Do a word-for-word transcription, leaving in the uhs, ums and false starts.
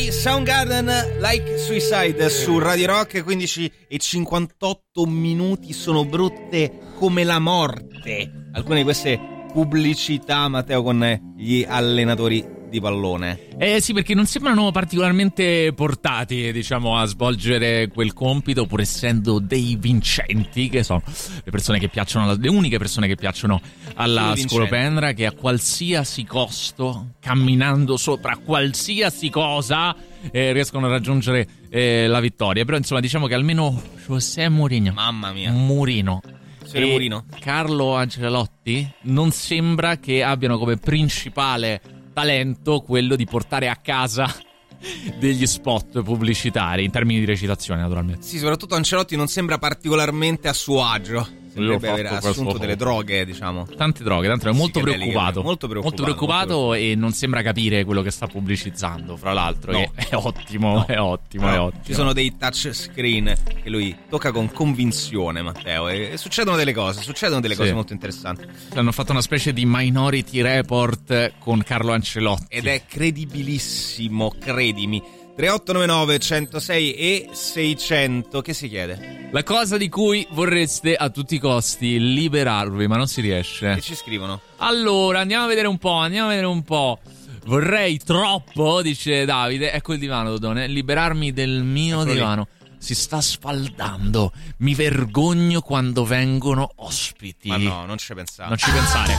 Questi Soundgarden, Like Suicide su Radio Rock. Quindici e cinquantotto minuti, sono brutte come la morte alcune di queste pubblicità, Matteo, con gli allenatori di pallone. Eh sì, perché non sembrano particolarmente portati, diciamo, a svolgere quel compito, pur essendo dei vincenti, che sono le persone che piacciono, le uniche persone che piacciono alla scolopendra, che a qualsiasi costo, camminando sopra qualsiasi cosa, eh, riescono a raggiungere eh, la vittoria. Però insomma, diciamo che almeno José Mourinho, mamma mia, Mourinho e Mourinho. Carlo Ancelotti non sembra che abbiano come principale talento quello di portare a casa degli spot pubblicitari, in termini di recitazione, naturalmente. Sì, soprattutto Ancelotti non sembra particolarmente a suo agio. Sembrerebbe aver assunto delle droghe, diciamo. Tante droghe, tanto è molto, sì, preoccupato, molto preoccupato. Molto preoccupato molto e non sembra capire quello che sta pubblicizzando, fra l'altro, no. Che è ottimo, no. è ottimo, no. è ottimo. Ci sono dei touch screen che lui tocca con convinzione, Matteo, e, e succedono delle cose, succedono delle sì. cose molto interessanti. Hanno fatto una specie di Minority Report con Carlo Ancelotti. Ed è credibilissimo, credimi. tre otto nove nove centosei e seicento. Che si chiede? La cosa di cui vorreste a tutti i costi liberarvi, ma non si riesce. Che ci scrivono? Allora, andiamo a vedere un po', andiamo a vedere un po'. Vorrei troppo, dice Davide, ecco il divano, Dodone, liberarmi del mio Eccolo divano. Lì. Si sta sfaldando. Mi vergogno quando vengono ospiti. Ma no, non ci pensare. Non ci pensare.